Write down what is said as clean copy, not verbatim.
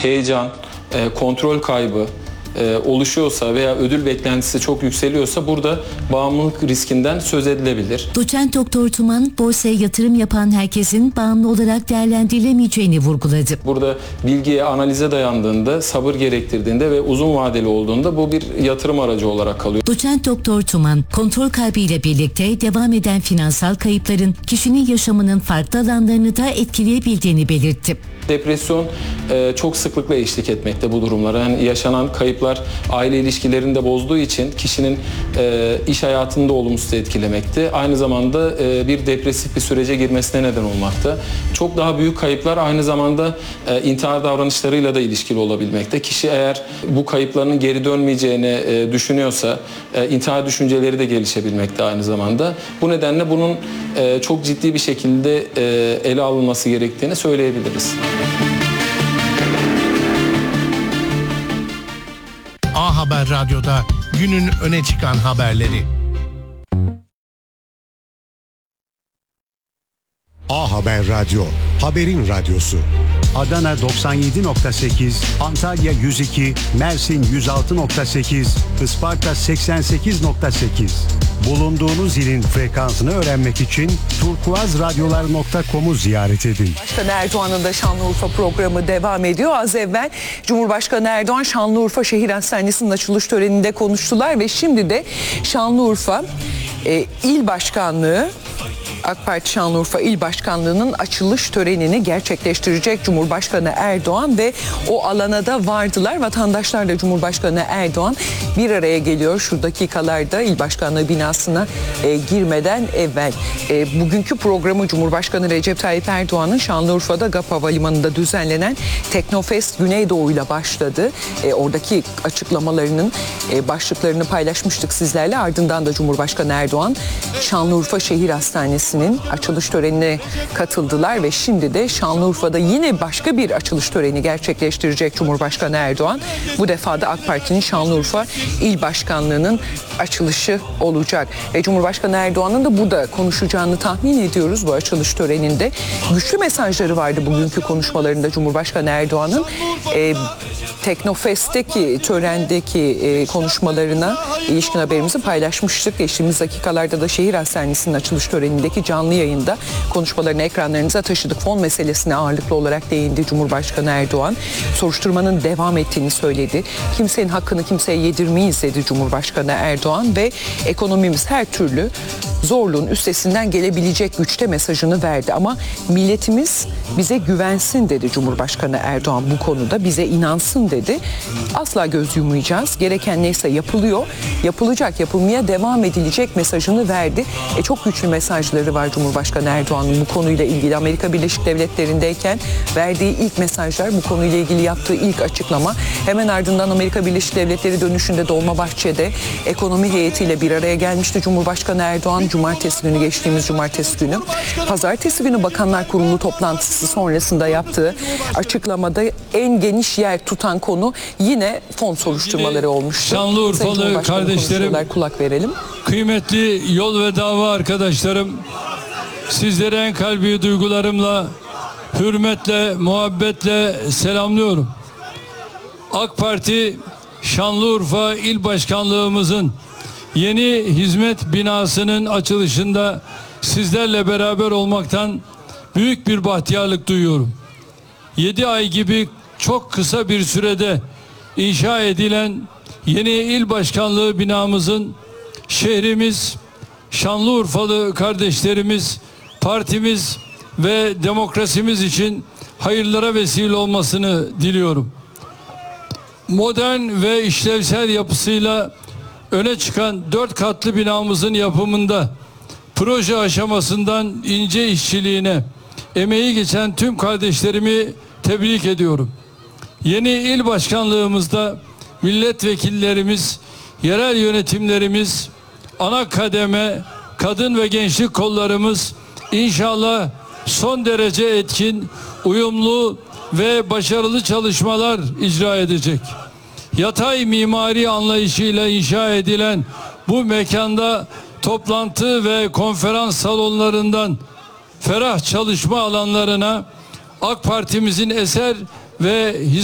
heyecan, kontrol kaybı oluşuyorsa veya ödül beklentisi çok yükseliyorsa burada bağımlılık riskinden söz edilebilir. Doçent Doktor Tuman, borsaya yatırım yapan herkesin bağımlı olarak değerlendirilemeyeceğini vurguladı. Burada bilgiye, analize dayandığında, sabır gerektirdiğinde ve uzun vadeli olduğunda bu bir yatırım aracı olarak kalıyor. Doçent Doktor Tuman, kontrol kaybıyla birlikte devam eden finansal kayıpların kişinin yaşamının farklı alanlarını da etkileyebildiğini belirtti. Depresyon çok sıklıkla eşlik etmekte bu durumlara. Yani yaşanan kayıplar aile ilişkilerini de bozduğu için kişinin iş hayatını da olumsuz etkilemekte. Aynı zamanda bir depresif bir sürece girmesine neden olmakta. Çok daha büyük kayıplar aynı zamanda intihar davranışlarıyla da ilişkili olabilmekte. Kişi eğer bu kayıplarının geri dönmeyeceğini düşünüyorsa intihar düşünceleri de gelişebilmekte aynı zamanda. Bu nedenle bunun çok ciddi bir şekilde ele alınması gerektiğini söyleyebiliriz. A Haber Radyo'da günün öne çıkan haberleri. A Haber Radyo, haberin radyosu. Adana 97.8, Antalya 102, Mersin 106.8, Isparta 88.8. Bulunduğunuz ilin frekansını öğrenmek için turkuazradyolar.com'u ziyaret edin. Başkan Erdoğan'ın da Şanlıurfa programı devam ediyor. Az evvel Cumhurbaşkanı Erdoğan Şanlıurfa Şehir Hastanesi'nin açılış töreninde konuştular ve şimdi de Şanlıurfa İl Başkanlığı, AK Parti Şanlıurfa İl Başkanlığı'nın açılış törenini gerçekleştirecek Cumhurbaşkanı Erdoğan ve o alana da vardılar. Vatandaşlarla Cumhurbaşkanı Erdoğan bir araya geliyor şu dakikalarda İl Başkanlığı binasına girmeden evvel. Bugünkü programı Cumhurbaşkanı Recep Tayyip Erdoğan'ın Şanlıurfa'da GAP Havalimanı'nda düzenlenen Teknofest Güneydoğu'yla başladı. Oradaki açıklamalarının başlıklarını paylaşmıştık sizlerle. Ardından da Cumhurbaşkanı Erdoğan Şanlıurfa Şehir Hastanesi'nin açılış törenine katıldılar ve şimdi de Şanlıurfa'da yine başka bir açılış töreni gerçekleştirecek Cumhurbaşkanı Erdoğan. Bu defa da AK Parti'nin Şanlıurfa İl Başkanlığı'nın açılışı olacak. Cumhurbaşkanı Erdoğan'ın da burada konuşacağını tahmin ediyoruz bu açılış töreninde. Güçlü mesajları vardı bugünkü konuşmalarında Cumhurbaşkanı Erdoğan'ın. Teknofest'teki törendeki konuşmalarına ilişkin haberimizi paylaşmıştık. Geçtiğimiz dakikalarda da şehir hastanesinin açılış törenindeki canlı yayında konuşmalarını ekranlarınıza taşıdık. Fon meselesine ağırlıklı olarak değindi Cumhurbaşkanı Erdoğan. Soruşturmanın devam ettiğini söyledi. Kimsenin hakkını kimseye yedirmeyiz dedi Cumhurbaşkanı Erdoğan ve ekonomimiz her türlü zorluğun üstesinden gelebilecek güçte mesajını verdi. Ama milletimiz bize güvensin dedi Cumhurbaşkanı Erdoğan bu konuda. Bize inansın dedi. Asla göz yummayacağız. Gereken neyse yapılıyor. Yapılacak, yapılmaya devam edilecek mesajını verdi. Çok güçlü mesajları var Cumhurbaşkanı Erdoğan'ın bu konuyla ilgili. Amerika Birleşik Devletleri'ndeyken verdiği ilk mesajlar, bu konuyla ilgili yaptığı ilk açıklama. Hemen ardından Amerika Birleşik Devletleri dönüşünde Dolmabahçe'de ekonomi heyetiyle bir araya gelmişti Cumhurbaşkanı Erdoğan. Cumartesi günü, geçtiğimiz cumartesi günü. Pazartesi günü Bakanlar Kurulu toplantısı sonrasında yaptığı açıklamada en geniş yer tutan konu yine fon soruşturmaları olmuştu. Şanlıurfalı kardeşlerim, kulak verelim. Kıymetli yol ve dava arkadaşlarım, sizlere en kalbi duygularımla, hürmetle, muhabbetle selamlıyorum. AK Parti Şanlıurfa İl Başkanlığımızın yeni hizmet binasının açılışında sizlerle beraber olmaktan büyük bir bahtiyarlık duyuyorum. 7 ay gibi çok kısa bir sürede inşa edilen yeni il başkanlığı binamızın şehrimiz, Şanlıurfalı kardeşlerimiz, partimiz ve demokrasimiz için hayırlara vesile olmasını diliyorum. Modern ve işlevsel yapısıyla öne çıkan 4 katlı binamızın yapımında proje aşamasından ince işçiliğine emeği geçen tüm kardeşlerimi tebrik ediyorum. Yeni il başkanlığımızda milletvekillerimiz, yerel yönetimlerimiz, ana kademe, kadın ve gençlik kollarımız inşallah son derece etkin, uyumlu ve başarılı çalışmalar icra edecek. Yatay mimari anlayışıyla inşa edilen bu mekanda toplantı ve konferans salonlarından ferah çalışma alanlarına AK Parti'mizin eser ve